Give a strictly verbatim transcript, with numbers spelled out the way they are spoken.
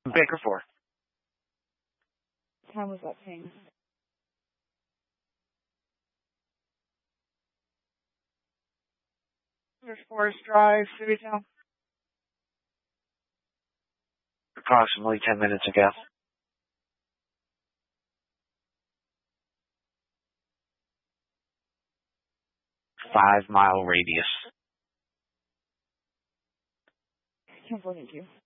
Baker four. What time was that ping? There's Forest Drive, Citytown. Approximately ten minutes ago. Five mile radius. Ten four, thank you.